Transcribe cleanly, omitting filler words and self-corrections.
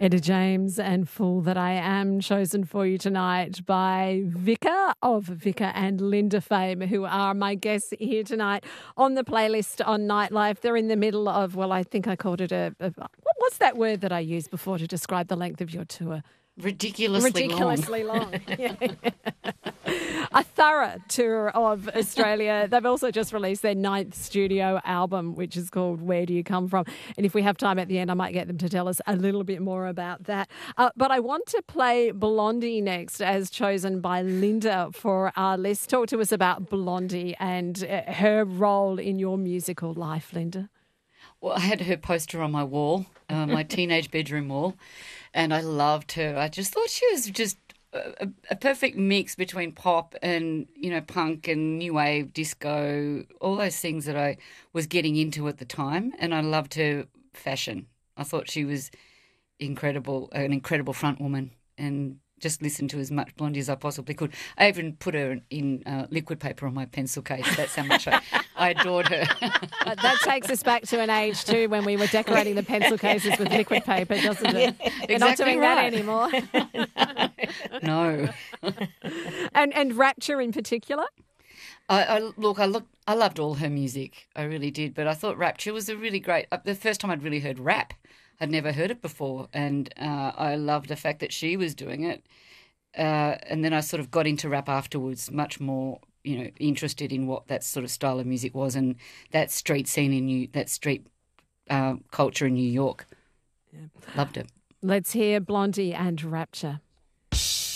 Etta James and Fool That I Am, chosen for you tonight by Vicar of Vicar and Linda fame, who are my guests here tonight on the playlist on Nightlife. They're in the middle of, well, I think I called it what's that word that I used before to describe the length of your tour? Ridiculously long. Yeah. A thorough tour of Australia. They've also just released their 9th studio album, which is called Where Do You Come From? And if we have time at the end, I might get them to tell us a little bit more about that. But I want to play Blondie next, as chosen by Linda for our list. Talk to us about Blondie and her role in your musical life, Linda. Well, I had her poster on my wall, my teenage bedroom wall, and I loved her. I just thought she was just a perfect mix between pop and, punk and new wave, disco, all those things that I was getting into at the time. And I loved her fashion. I thought she was incredible, an incredible front woman, and just listened to as much Blondie as I possibly could. I even put her in liquid paper on my pencil case. That's how much I adored her. That takes us back to an age too when we were decorating the pencil cases with liquid paper, doesn't it? You're not doing that anymore. No. And Rapture in particular? I loved all her music. I really did. But I thought Rapture was a really great. The first time I'd really heard rap. I'd never heard it before, and I loved the fact that she was doing it. And then I sort of got into rap afterwards, much more, interested in what that sort of style of music was and that street scene that street culture in New York. Yeah. Loved it. Let's hear Blondie and Rapture.